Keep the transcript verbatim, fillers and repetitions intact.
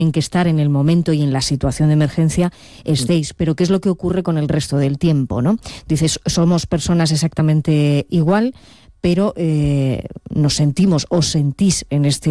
en que estar en el momento y en la situación de emergencia estéis, pero ¿qué es lo que ocurre con el resto del tiempo, ¿no? Dices, somos personas exactamente igual, pero eh, nos sentimos o sentís en este